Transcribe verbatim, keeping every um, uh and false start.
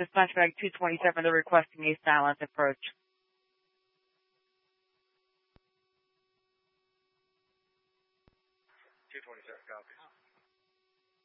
Dispatch bag two twenty-seven, they're requesting a silent approach. two twenty-seven copies.